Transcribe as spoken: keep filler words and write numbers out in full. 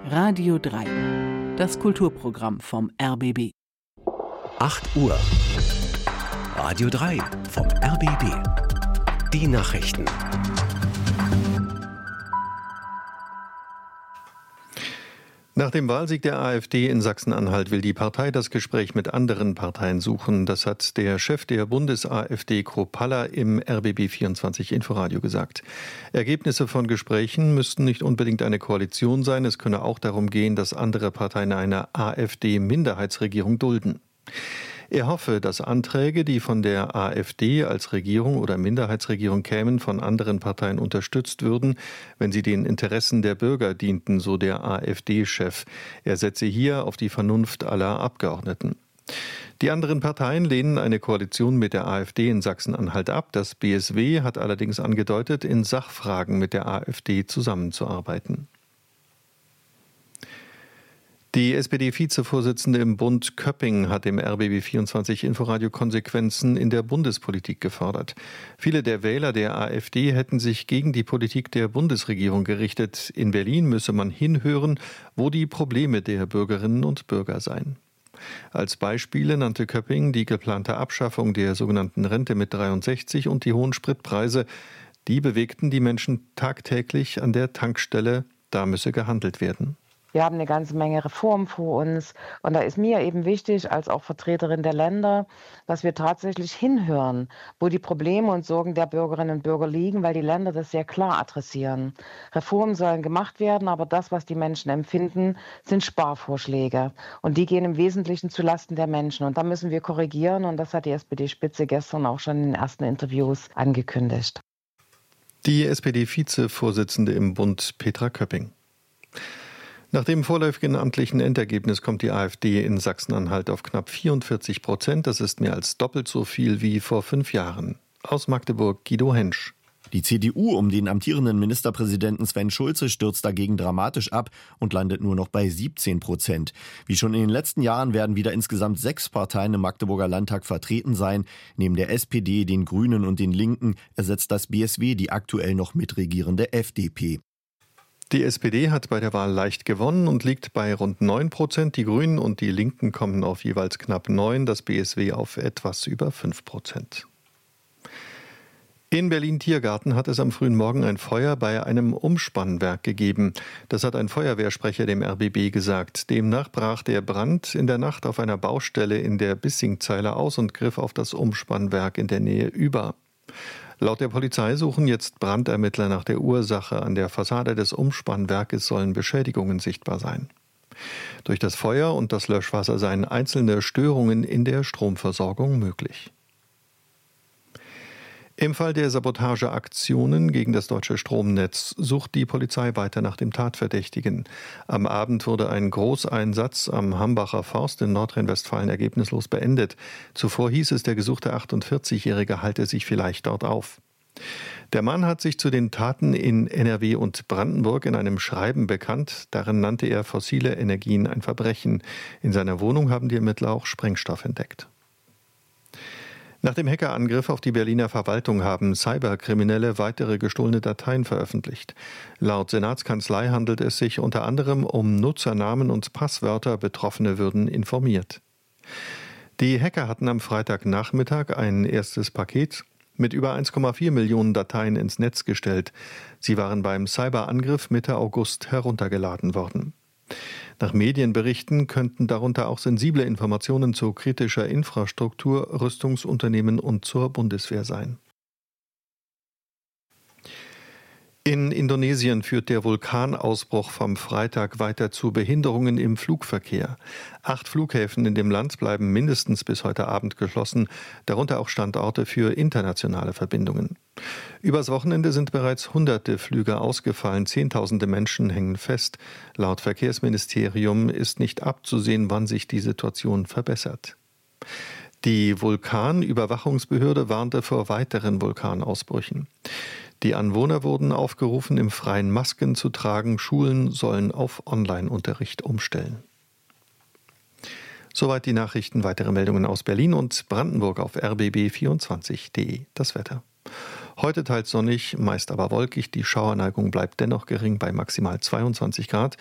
Radio drei, das Kulturprogramm vom R B B. acht Uhr. Radio drei vom R B B. Die Nachrichten. Nach dem Wahlsieg der AfD in Sachsen-Anhalt will die Partei das Gespräch mit anderen Parteien suchen. Das hat der Chef der Bundes-AfD, Kropalla, im R B B vierundzwanzig Inforadio gesagt. Ergebnisse von Gesprächen müssten nicht unbedingt eine Koalition sein. Es könne auch darum gehen, dass andere Parteien eine AfD-Minderheitsregierung dulden. Er hoffe, dass Anträge, die von der AfD als Regierung oder Minderheitsregierung kämen, von anderen Parteien unterstützt würden, wenn sie den Interessen der Bürger dienten, so der AfD-Chef. Er setze hier auf die Vernunft aller Abgeordneten. Die anderen Parteien lehnen eine Koalition mit der AfD in Sachsen-Anhalt ab. Das B S W hat allerdings angedeutet, in Sachfragen mit der AfD zusammenzuarbeiten. Die S P D-Vizevorsitzende im Bund Köpping hat im R B B vierundzwanzig Inforadio Konsequenzen in der Bundespolitik gefordert. Viele der Wähler der AfD hätten sich gegen die Politik der Bundesregierung gerichtet. In Berlin müsse man hinhören, wo die Probleme der Bürgerinnen und Bürger seien. Als Beispiele nannte Köpping die geplante Abschaffung der sogenannten Rente mit dreiundsechzig und die hohen Spritpreise. Die bewegten die Menschen tagtäglich an der Tankstelle. Da müsse gehandelt werden. Wir haben eine ganze Menge Reformen vor uns und da ist mir eben wichtig, als auch Vertreterin der Länder, dass wir tatsächlich hinhören, wo die Probleme und Sorgen der Bürgerinnen und Bürger liegen, weil die Länder das sehr klar adressieren. Reformen sollen gemacht werden, aber das, was die Menschen empfinden, sind Sparvorschläge und die gehen im Wesentlichen zulasten der Menschen und da müssen wir korrigieren und das hat die S P D-Spitze gestern auch schon in den ersten Interviews angekündigt. Die S P D-Vizevorsitzende im Bund Petra Köpping. Nach dem vorläufigen amtlichen Endergebnis kommt die AfD in Sachsen-Anhalt auf knapp vierundvierzig Prozent. Das ist mehr als doppelt so viel wie vor fünf Jahren. Aus Magdeburg Guido Hensch. Die C D U um den amtierenden Ministerpräsidenten Sven Schulze stürzt dagegen dramatisch ab und landet nur noch bei siebzehn Prozent. Wie schon in den letzten Jahren werden wieder insgesamt sechs Parteien im Magdeburger Landtag vertreten sein. Neben der S P D, den Grünen und den Linken ersetzt das B S W die aktuell noch mitregierende F D P. Die S P D hat bei der Wahl leicht gewonnen und liegt bei rund neun Prozent. Die Grünen und die Linken kommen auf jeweils knapp neun, das B S W auf etwas über fünf Prozent. In Berlin-Tiergarten hat es am frühen Morgen ein Feuer bei einem Umspannwerk gegeben. Das hat ein Feuerwehrsprecher dem R B B gesagt. Demnach brach der Brand in der Nacht auf einer Baustelle in der Bissingzeile aus und griff auf das Umspannwerk in der Nähe über. Laut der Polizei suchen jetzt Brandermittler nach der Ursache. An der Fassade des Umspannwerkes sollen Beschädigungen sichtbar sein. Durch das Feuer und das Löschwasser seien einzelne Störungen in der Stromversorgung möglich. Im Fall der Sabotageaktionen gegen das deutsche Stromnetz sucht die Polizei weiter nach dem Tatverdächtigen. Am Abend wurde ein Großeinsatz am Hambacher Forst in Nordrhein-Westfalen ergebnislos beendet. Zuvor hieß es, der gesuchte achtundvierzigjährige halte sich vielleicht dort auf. Der Mann hat sich zu den Taten in N R W und Brandenburg in einem Schreiben bekannt. Darin nannte er fossile Energien ein Verbrechen. In seiner Wohnung haben die Ermittler auch Sprengstoff entdeckt. Nach dem Hackerangriff auf die Berliner Verwaltung haben Cyberkriminelle weitere gestohlene Dateien veröffentlicht. Laut Senatskanzlei handelt es sich unter anderem um Nutzernamen und Passwörter. Betroffene würden informiert. Die Hacker hatten am Freitagnachmittag ein erstes Paket mit über eins Komma vier Millionen Dateien ins Netz gestellt. Sie waren beim Cyberangriff Mitte August heruntergeladen worden. Nach Medienberichten könnten darunter auch sensible Informationen zu kritischer Infrastruktur, Rüstungsunternehmen und zur Bundeswehr sein. In Indonesien führt der Vulkanausbruch vom Freitag weiter zu Behinderungen im Flugverkehr. Acht Flughäfen in dem Land bleiben mindestens bis heute Abend geschlossen, darunter auch Standorte für internationale Verbindungen. Übers Wochenende sind bereits hunderte Flüge ausgefallen, zehntausende Menschen hängen fest. Laut Verkehrsministerium ist nicht abzusehen, wann sich die Situation verbessert. Die Vulkanüberwachungsbehörde warnte vor weiteren Vulkanausbrüchen. Die Anwohner wurden aufgerufen, im Freien Masken zu tragen. Schulen sollen auf Online-Unterricht umstellen. Soweit die Nachrichten. Weitere Meldungen aus Berlin und Brandenburg auf r b b vierundzwanzig punkt d e. Das Wetter. Heute teils sonnig, meist aber wolkig. Die Schauerneigung bleibt dennoch gering bei maximal zweiundzwanzig Grad.